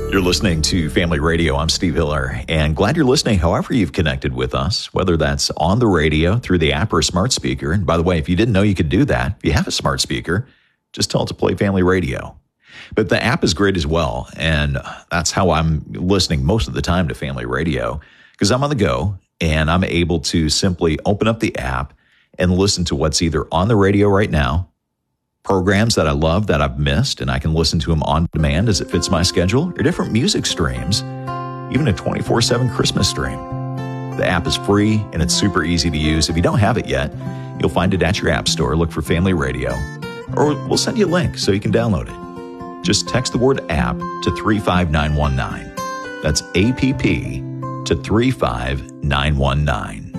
You're listening to Family Radio. I'm Steve Hiller, and glad you're listening however you've connected with us, whether that's on the radio, through the app, or a smart speaker. And by the way, if you didn't know you could do that, if you have a smart speaker, just tell it to play Family Radio. But the app is great as well, and that's how I'm listening most of the time to Family Radio, because I'm on the go, and I'm able to simply open up the app and listen to what's either on the radio right now, programs that I love that I've missed, and I can listen to them on demand as it fits my schedule, or different music streams, even a 24/7 Christmas stream. The app is free, and it's super easy to use. If you don't have it yet, you'll find it at your app store. Look for Family Radio, or we'll send you a link so you can download it. Just text the word app to 35919. That's APP to 35919.